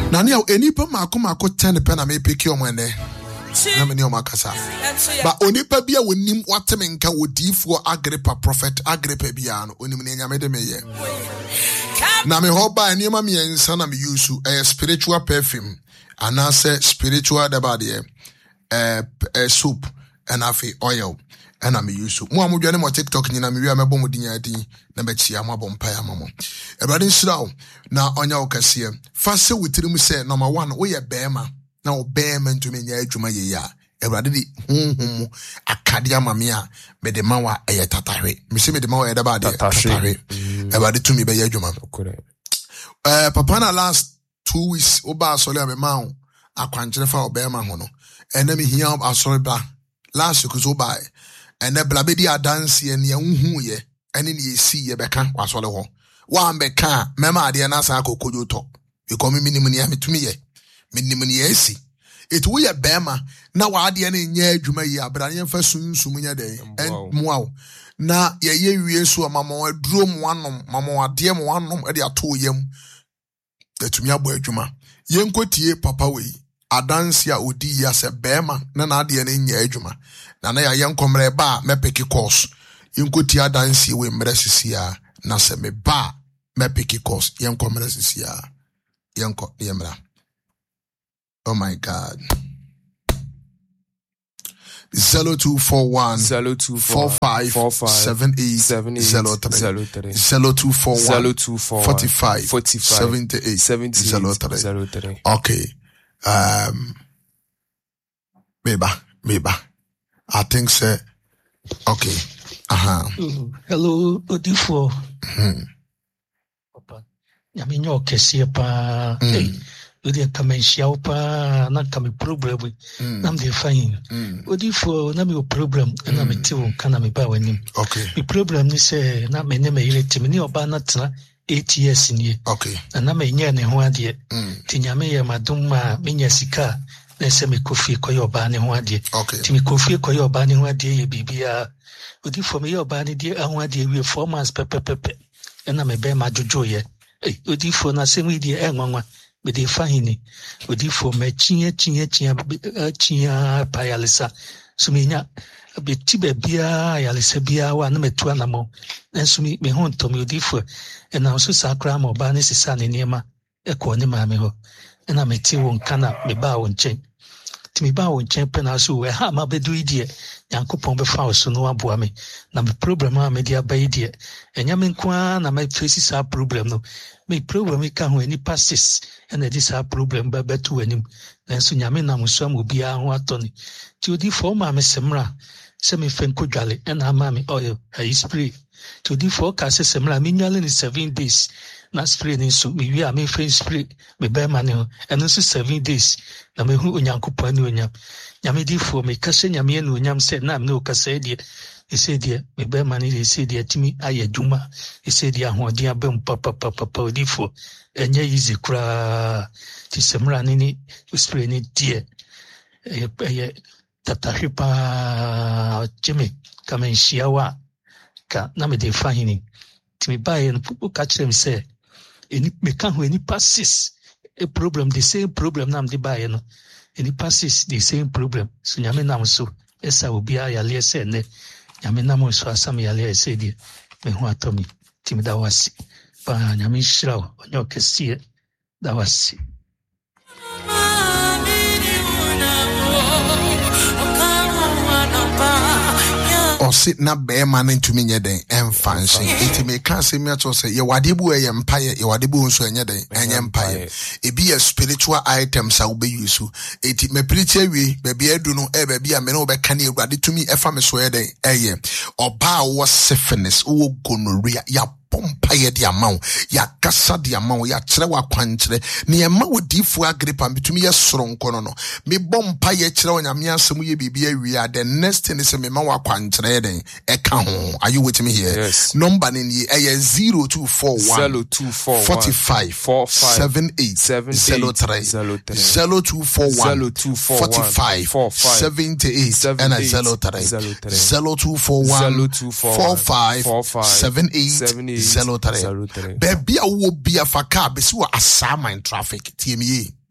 Nani enipa mako 10 pen na me pick your money. Na me ni o makasa. But onipa bia wonim watemenka wodifo Agrippa prophet Agrippa bia no onim ne nyame de meye. Na me hoba eniema me ensa na me use spiritual perfume and say spiritual dabade soup and afi oil and I'm use mo amodwane mo TikTok ni na me wi amebo modinya din na be chia mo abompa ya mamo ebade nsirawo na onya okase fa se witirim se number 1 wo ye bema na wo bema ntumi nya adwuma ye ya ebade di honhom akade amame a me de mawa eye tatahwe me se me de mawa eda ba de tatahwe ebade tumi be ye adwuma papa na last 2 weeks oba asole me ma akwankyere fa obema ho no ena me hia asole ba last week so by and the blabedi adansi and yahu ye and in ye see ye beka wasole ho wa mbeka mema ade na sa akokojo to because me minimum ya metumi ye minimum ye si it we ye bema na wa ade na nya adwuma yi abrane fa sunsum nya den and moaw na ye wie so amamo aduro mo anom mamo ade mo anom e de ato yam etumi abo adwuma ye nkotie papa we adansi a odi ya se bema na ade na nya adwuma na ya yenkomre ba mepeki course yinkoti adansi we mresisia na se me ba mepeki course yenkomre sisia yenko yemra. Oh my God. 0241 45 78 0241 45 78 okay. Meba. I think so. Okay. Hello, Odifo. Papa. Yaminyo kesi pa. Hey. Odi kamenshia pa na kame problem. Nam de fine. Odifo na mi problem na me tiwo kana me ba wanim. Okay. Mi problem ni se na me ne me ile timini oba na tena 8 years ni. Okay. Na me nya ne ho ade. Tinyame ye madum ma menya sika. Nese me kofi koyo ba ne ho ade. Okay. Ti me kofi koyo ba ne ho ade ye bibia. Odi for me yo ba ne de ho ade we 4 months pepe. Na me be ma jojo ye. Odi for na se me de enwanwa me de fahini. Odi for me chia payalisa. So me nya be tibe bia yalisa bia wa na me tu anamo. Enso me ho to me odi for na so sakra mo ba ne sisa ne niema e ko ne ma me ho. Na me ti won kana me ba won chen. Me ba won chen pe na so we ha ma bedu idie yankopon be fa so no aboa me na me problem a me dia ba idie enya me nkoa na me face sa problem no me problem ka ho ani passes and this a problem ba betu anim na so nyame na muso am obi a ho atoni ti odi fo ma me semra se me fen ko dwale na ma me oil I spray ti odi fo ka se semra me nwale ni 7 days na spray ni so me wi a me fen spray me be ma ne ho eno so 7 days na me hu onyankopon ni onyam nyame di fo me ka se nyame ni onyam se na me no ka se die esedie me be ma ne esedie timi ayaduma esedie ahode abem papa di fo enye easy kura ti semra ni spray ni die tatahipa jime kama nshiawa ka na me de fahini timi bae no ka chrem se eni me ka ho eni passes a problem the same problem nam de bae no eni passes the same problem so nyame nam so esa obi a yale se ne nyame nam so asam yale se di me ho atomi timi da wasi pa nyame shirawo onyo kese da wasi or sit na bear man into me nyeden fancy it me can say me to say ye wadebu e empire ye wadebu nso nyeden empire e be a spiritual items a we be use it me preach we baby edu no e baby a me no be kan e wade to me e fa me so yeden eye oba wo syphilis wo gonorrhea ya pompa ye di amount ya kasa di amount ya kire wa kwankyere ne ema wodifu Agrippa bitumi ye soronko no me bompa ye kire onyame asem ye bibia wi the next thing is me ma wa kwankyere den e ka ho. Are you with me here? Yes. Number ni 0241 45 78 03 0241 45 78 and 03 0241 45 78 03. Baby, I will be a faka, be so a sama in traffic. TME.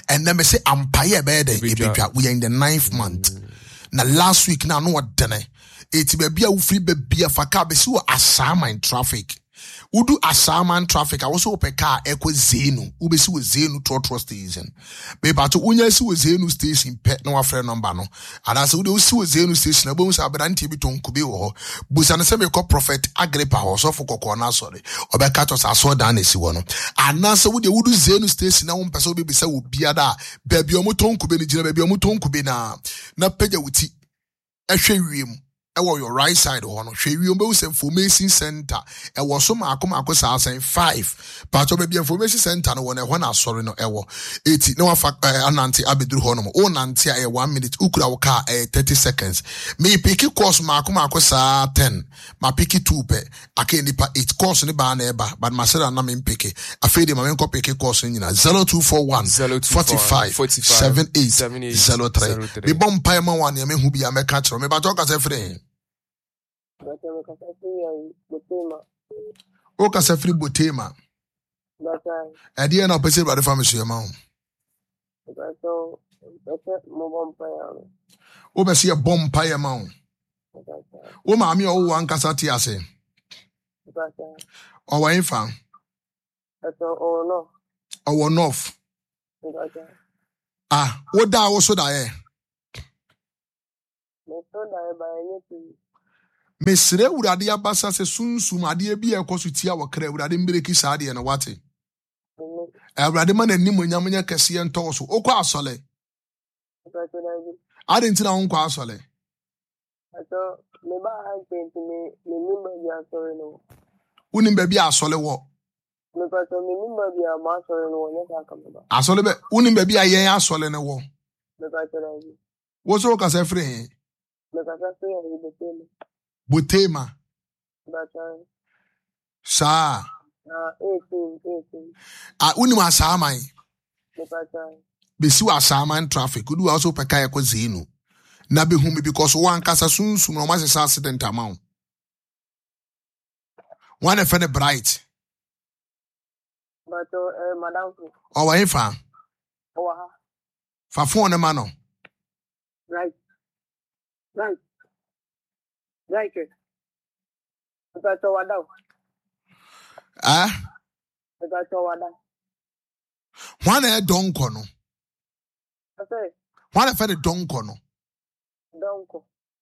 And then me say ampaye bede ebedwa. We are in the 9th month. Na last week na no wadene. Eti be bia wo free be bia faka be si wo asama in traffic. Udu asaman traffic. I also open car echo Zenu. Ubesi with Zenu Trotro station. But unya si with Zenu station pet no friend number no. And as we see with Zenu station, a bonus aberanti biton kubi ho. Busana seme ko prophet Agrippa ho so for kokona sorry. Obekatos aso dan esi wono. And now so we udu Zenu station na person be say wo biada baby omuton kube ni jina baby omuton kube na peja wuti. Ehwe wiem. Ewo your right side ho no hwe wi ombe usem information center ewo so maako sa 5 but obe information center no wona ho na asori no ewo 80 no afa ananti abeduru ho no o nanti a 1 minute ukura wo ka 30 seconds me pick course maako sa 10 ma pick 2 pe aka nipa 8 course ni ba na eba but ma sera na me pick afede ma me ko pick course nyina 0241 45 78 03 me bom pa ma wan ya me hu bia me ka kiro me ba to ka se free o ka se free botema ade na pese ba de family ma o be se bom pa ya ma o ma mi o wan kasa ti ase o wa infa o wo nof o da wo so da ye mesre urade abasa se sunsum ade bi ekoso tia wakra urade mbereki saade na wate urade man anim onyam kese ento so okwa asole ade ntina onko asole me ba hanti me nimba bi asole no unimba bi asole wo me ba so me nimba bi asole no nya ka kama asole be unimba bi ayen asole ne wo me ba so na wo so ka se free me ka sa free ni Botema. Sa. 18. Uni wa samai. Besi wa samai traffic. Udu also peka yako Zenu. Na be humi because one kasa sunsu no ma se accident amount. One e fene bright. But madam. O wa ifa. O wa. Fa phone ma no. Right. Right. That's what I That's what I One donko no. Okay. One a fed donko no. Donko.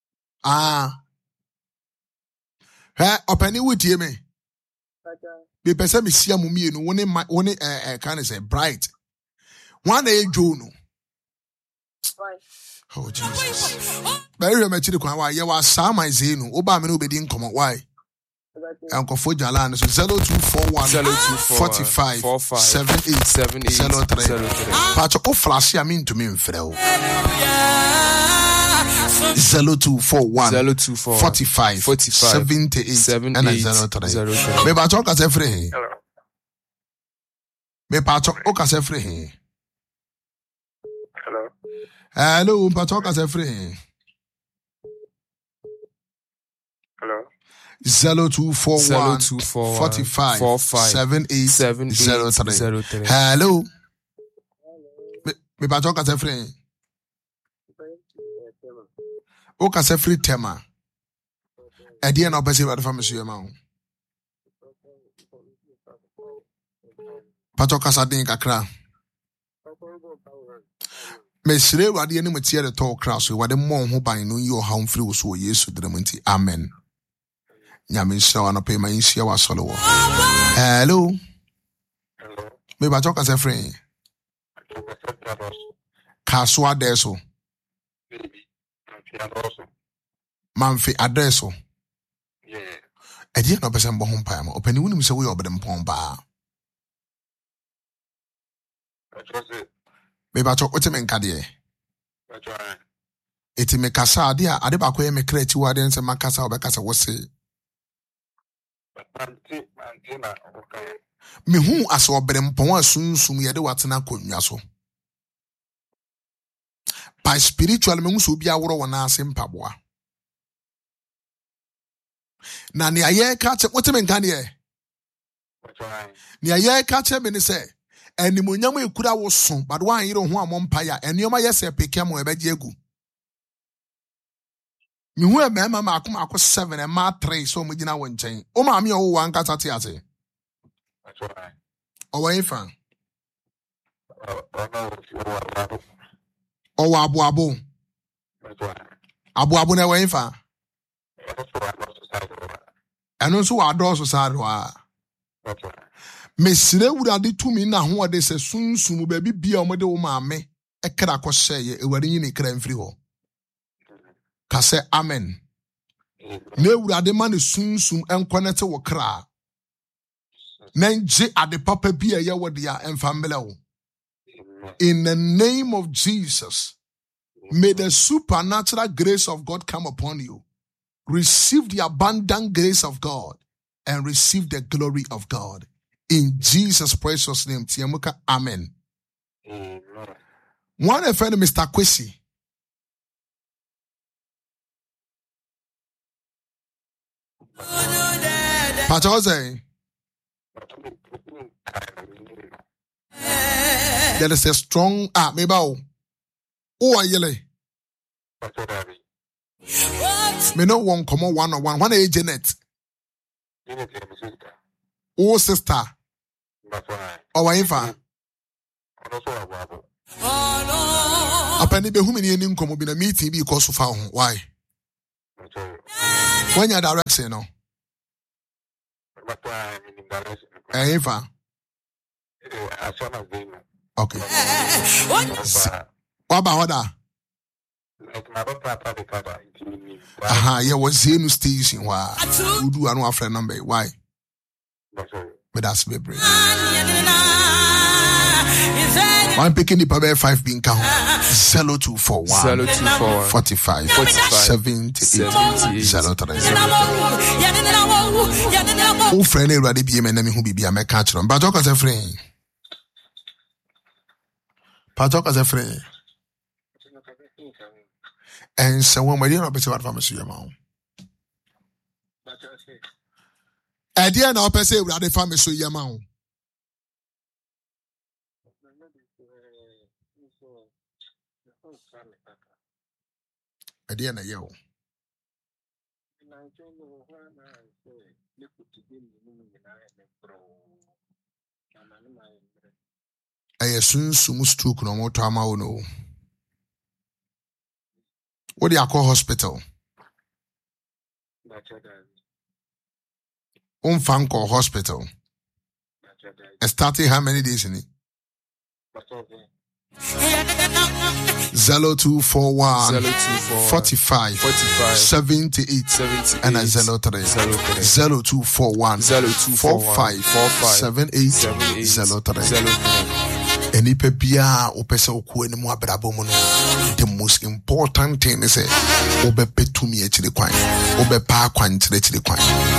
Openi with ye me. Be person me see mummy no one can say bright. One a jono. Right. Oh Jesus. Very much the kwa you are Sama Zenu. Oba me no be din come why? Uncle Fojala and so 0241 45 78 03. Patch of flash I mean to me frel. 0241 45 78 and 03. Me patch o free. Me patch o free. Hello, Patoka free. Hello. 0241 45 78 03. Hello. Me Patoka free. Oka free tema. Edi na opese ba de family ma. Patoka sadin kakra. Mesre wade ne matie de talk class wade mo ho ban no yi o ha mfiri wo so Yesu dremanti amen nyame nhyira wa no pe ma nhyia wa solo wo hello me ba talk as a friend kaso adeso manfi adeso edi na pese mbo ho mpa ma opani wonu mi se wo obede mpon ba me ba to ote men kade eti me kasa ade ba ko ye me kreti wa de nse makasa obekasa wo se me hu aso obere mpon asunsum ye de watena konwa so by spiritual me hu so bia woro wona ase mpaboa na ne aye ka che ote men kade ni aye ka che me ni se animonyam ekura wo so but wan yire ho amompaya enioma yese peke mo ebeje egu mi hu emema maako 7 and ma 3 so mo gina wo nchen o ma me o wan kasa te ase o wa ifa o wa abu na wa ifa eno so wa do so sare wa mesire wurade tumi na ho ode se sunsum ba bibia o mode wo maame ekra ko hyeye eware yin ekra mfiri ho ka se amen na wurade ma ne sunsum enkonete wo kra na nje ade papa bia ye wode ya emfamele wo in the name of Jesus. May the supernatural grace of God come upon you. Receive the abundant grace of God and receive the glory of God. In Jesus' precious name. Tiamuka, amen. One friend, Mr. Kwesi. Patoze. There is a strong, maybe, oh, yele. Me no one come on 101. One age Janet. Oh, sister. Oh, wife. Apani be whom in any come be a meeting because of found. Why? When you're direction, no. Eva. Okay. What about that? Yeah, was Zenu station. Why? You do a friend number. Why? But that's very brave. I'm picking the paper 5 being count 0241 45 78 03. Oh, friend, already be a man who be a catcher. But talk as a friend. Patok as a friend. And someone may not be so advanced to your mom. I dare not per se without the family so your mom. I dare not yell. I assume some stroke no more time. I know. What do you call hospital? Unfanko hospital. Starting how many days in it? 0241 45 78 and 03 0241 45 78 03. Any pepia opesa oku eni mu abrabo mu no. The most important thing is obe petumi echire kwan. Obe pa kwan chire kwan.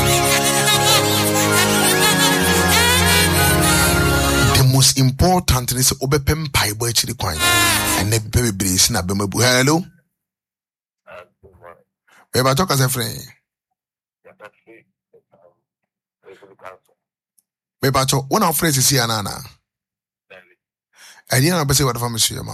The most important thing is obe pempa ibo echire kwan. And ne bebe si na be mabu. Hello. Eba talk as a friend. Eba talk one of friends is here nana. I didn't know what I'm saying.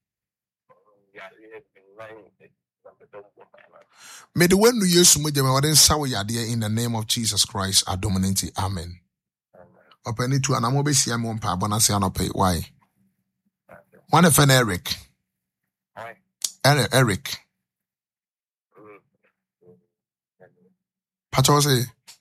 May the one who use to make in the name of Jesus Christ are dominating. Amen. Open it to an amobesi amon pa bonasiano pay. Why? One of an Eric. Eric. Patose.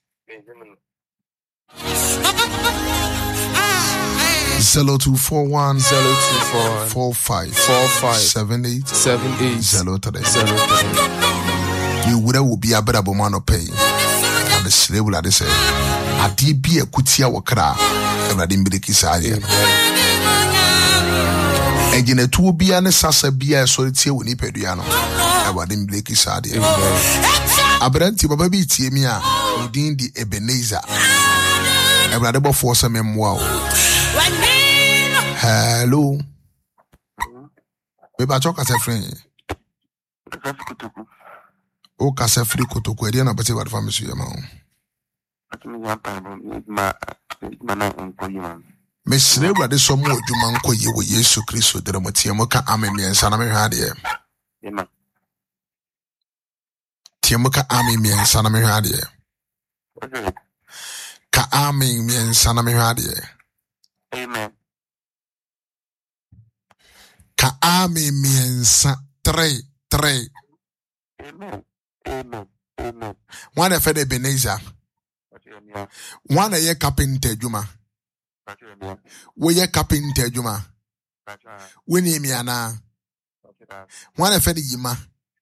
0241 45 78 03. You would be a better woman pay. And the slave will say, I did be a kutia wakra, and I didn't be the Kisadia. And in a 2 be an assassin be a solitaire with Nipediano, and I didn't be Kisadia. I brent you, baby, Timia, within the Ebenezer. I rather about for some memoir. Hello. Baby, I talk as a friend. O kasa free kotoko edi na bese what family your mom. Mesre brade so mo adwuma nko ye wo Yesu Kristo de mo tie mo ka amen miensa na me hwa de. Amen. Tie mo ka amen miensa na me hwa de. Ka amen miensa na me hwa de. Amen. Ka amen miensa 3. Amen. Amen. Amen. One e fede Ebenezer. One ye carpenter adwuma. Wo ye carpenter adwuma. Wo ni mi ana. One e fede Yima.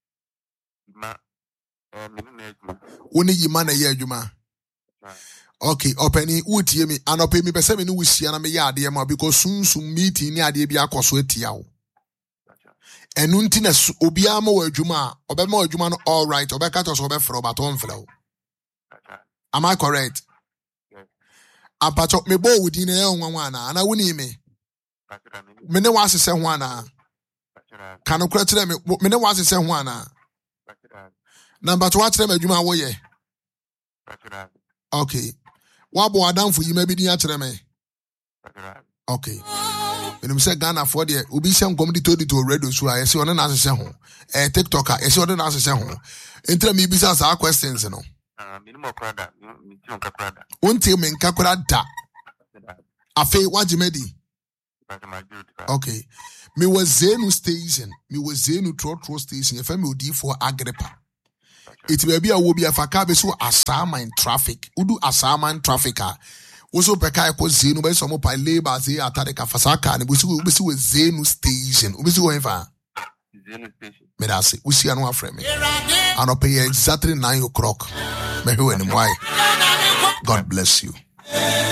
Wo ni Yima na ye adwuma. Okay, openi utie mi anope mi pese me ni wusia na me ya ade ma because sunsun meeting ni ade bi akoso atia wo. Enu nti na obi ama wa adwuma obema adwuma no all right obeka to so obefro but on flo. Am I correct? Apacho me bo wudi na enwanwa na woni me. Me ne wa sese ho ana. Kanu kura tire me ne wa sese ho ana. Number 2 tire me adwuma wo ye. Okay. Wabo adam for you maybe dia tire me. Okay. When say Ghana for there, obi se nkom di to radio so I say on na asese ho. TikToker, I say on na asese ho. Entra me bisa sa questions no. Minimum crowd, minimum crowd. Until me nka da. Afi wajimedi. Okay. Me was Zenu station. Me was Zenu Trotro station. If me odi for Agrippa. It will be a wobi afaka be so asama in traffic. Udu asama in traffic. Also peka ko Zenu be so mo pa labor say atade ka fasaka ne busi Zenu station. Ubisi wo enfa. Zenu station. Me da say usi anu afre me. And I'll pay exactly 9 o'clock. God bless you.